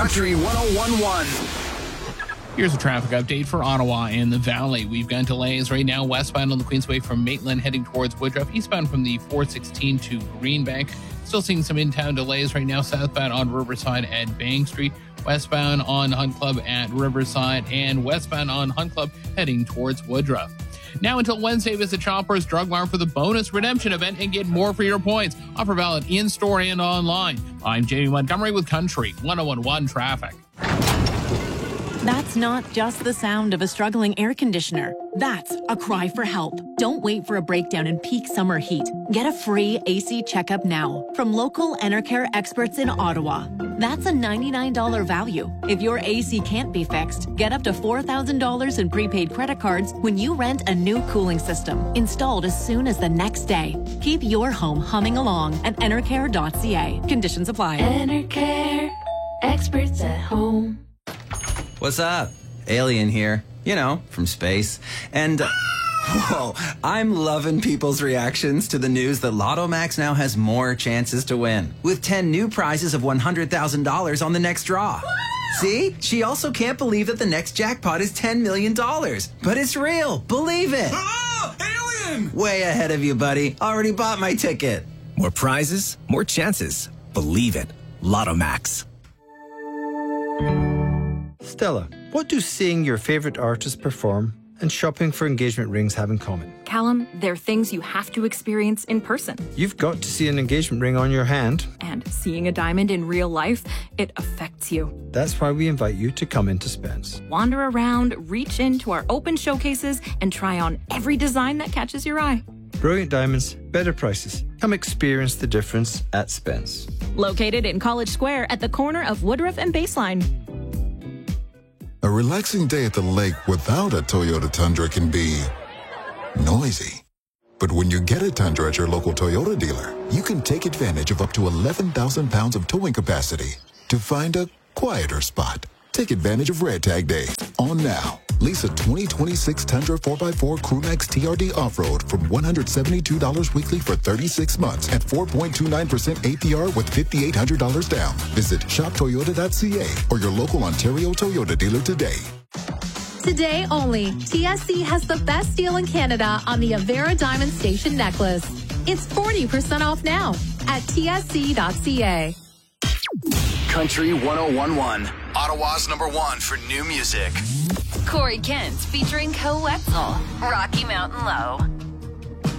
Country 101.1. Here's a traffic update for Ottawa and the Valley. We've got delays right now westbound on the Queensway from Maitland heading towards Woodruff, eastbound from the 416 to Greenbank. Still seeing some in-town delays right now southbound on Riverside at Bank Street, westbound on Hunt Club at Riverside, and westbound on Hunt Club heading towards Woodruff. Now until Wednesday, visit Shoppers Drug Mart for the bonus redemption event and get more for your points. Offer valid in-store and online. I'm Jamie Montgomery with Country 101.1 Traffic. That's not just the sound of a struggling air conditioner. That's a cry for help. Don't wait for a breakdown in peak summer heat. Get a free AC checkup now from local Enercare experts in Ottawa. That's a $99 value. If your AC can't be fixed, get up to $4,000 in prepaid credit cards when you rent a new cooling system, installed as soon as the next day. Keep your home humming along at enercare.ca. Conditions apply. Enercare, experts at home. What's up? Alien here. You know, from space. And, whoa, I'm loving people's reactions to the news that Lotto Max now has more chances to win, with 10 new prizes of $100,000 on the next draw. See? She also can't believe that the next jackpot is $10 million. But it's real. Believe it. Oh, alien! Way ahead of you, buddy. Already bought my ticket. More prizes, more chances. Believe it. Lotto Max. Stella, what do seeing your favorite artist perform and shopping for engagement rings have in common? Callum, they're things you have to experience in person. You've got to see an engagement ring on your hand. And seeing a diamond in real life, it affects you. That's why we invite you to come into Spence. Wander around, reach into our open showcases, and try on every design that catches your eye. Brilliant diamonds, better prices. Come experience the difference at Spence. Located in College Square at the corner of Woodruff and Baseline. A relaxing day at the lake without a Toyota Tundra can be noisy. But when you get a Tundra at your local Toyota dealer, you can take advantage of up to 11,000 pounds of towing capacity to find a quieter spot. Take advantage of Red Tag Day on now. Lease a 2026 Tundra 4x4 Crewmax TRD Off-Road from $172 weekly for 36 months at 4.29% APR with $5,800 down. Visit shoptoyota.ca or your local Ontario Toyota dealer today. Today only, TSC has the best deal in Canada on the Avera Diamond Station necklace. It's 40% off now at tsc.ca. Country 101.1. Ottawa's #1 for new music. Corey Kent featuring Co Wetzel, Rocky Mountain Low.